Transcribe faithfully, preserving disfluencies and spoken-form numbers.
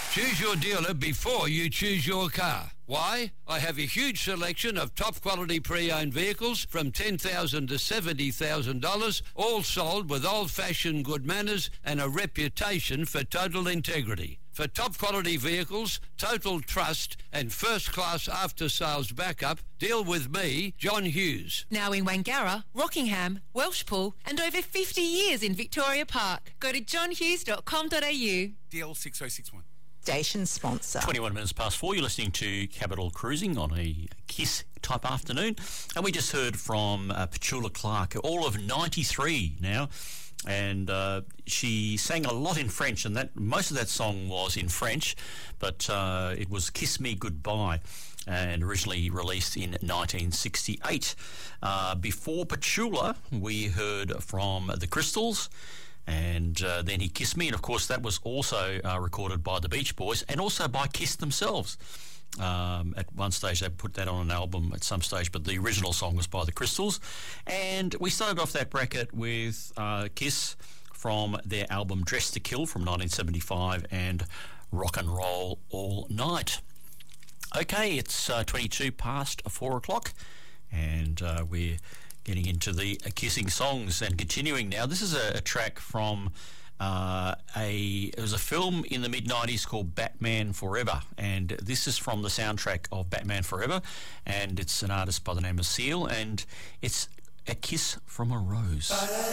Choose your dealer before you choose your car. Why? I have a huge selection of top-quality pre-owned vehicles from ten thousand dollars to seventy thousand dollars, all sold with old-fashioned good manners and a reputation for total integrity. For top-quality vehicles, total trust and first-class after-sales backup, deal with me, John Hughes. Now in Wangara, Rockingham, Welshpool and over fifty years in Victoria Park. Go to john hughes dot com dot a u. D L six oh six one. Station sponsor. twenty-one minutes past four, you're listening to Capital Cruising on a KISS type afternoon. And we just heard from uh, Petula Clark, all of ninety-three now. And uh, she sang a lot in French, and that most of that song was in French, but uh, it was Kiss Me Goodbye, and originally released in nineteen sixty-eight. Uh, before Petula, we heard from The Crystals, and uh, then He Kissed Me, and of course that was also uh, recorded by the Beach Boys and also by Kiss themselves. Um, at one stage they put that on an album at some stage, but the original song was by the Crystals. And we started off that bracket with uh, Kiss from their album Dressed to Kill from nineteen seventy-five and Rock and Roll All Night. Okay, it's uh, twenty-two past four o'clock, and uh, we're getting into the uh, kissing songs and continuing now. This is a, a track from Uh, a it was a film in the mid nineties called Batman Forever, and this is from the soundtrack of Batman Forever, and it's an artist by the name of Seal, and it's A Kiss from a Rose.